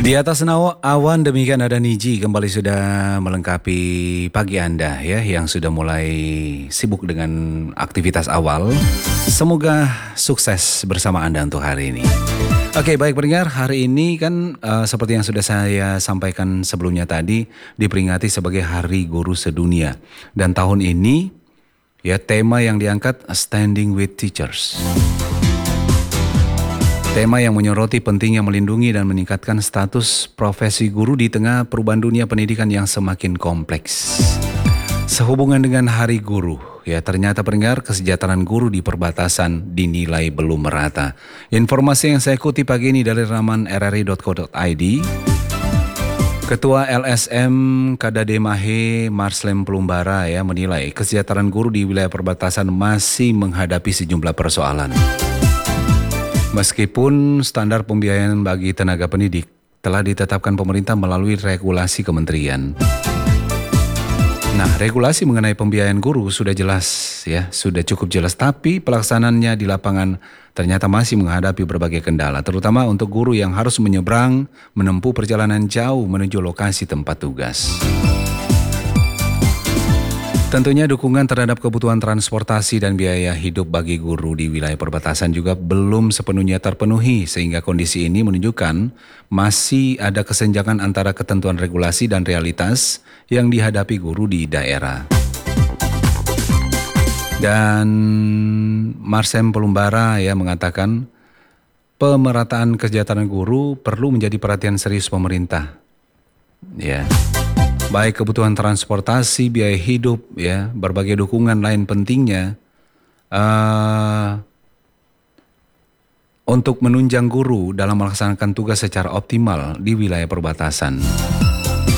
Di atas awan demikian ada Niji kembali sudah melengkapi pagi Anda ya yang sudah mulai sibuk dengan aktivitas awal. Semoga sukses bersama Anda untuk hari ini. Oke, baik pendengar, hari ini kan seperti yang sudah saya sampaikan sebelumnya tadi diperingati sebagai Hari Guru Sedunia. Dan tahun ini ya tema yang diangkat Standing with Teachers. Tema yang menyoroti pentingnya melindungi dan meningkatkan status profesi guru di tengah perubahan dunia pendidikan yang semakin kompleks. Sehubungan dengan Hari Guru, ya ternyata pendengar kesejahteraan guru di perbatasan dinilai belum merata. Informasi yang saya kutip pagi ini dari laman rri.co.id, Ketua LSM Kadade Mahe Marslem Plumbara ya menilai kesejahteraan guru di wilayah perbatasan masih menghadapi sejumlah persoalan. Meskipun standar pembiayaan bagi tenaga pendidik telah ditetapkan pemerintah melalui regulasi kementerian. Nah, regulasi mengenai pembiayaan guru sudah jelas ya, sudah cukup jelas, tapi pelaksanaannya di lapangan ternyata masih menghadapi berbagai kendala, terutama untuk guru yang harus menyeberang, menempuh perjalanan jauh menuju lokasi tempat tugas. Tentunya dukungan terhadap kebutuhan transportasi dan biaya hidup bagi guru di wilayah perbatasan juga belum sepenuhnya terpenuhi, sehingga kondisi ini menunjukkan masih ada kesenjangan antara ketentuan regulasi dan realitas yang dihadapi guru di daerah. Dan Marslem Plumbara ya mengatakan pemerataan kesejahteraan guru perlu menjadi perhatian serius pemerintah. Ya. Baik kebutuhan transportasi, biaya hidup, ya, berbagai dukungan lain pentingnya untuk menunjang guru dalam melaksanakan tugas secara optimal di wilayah perbatasan.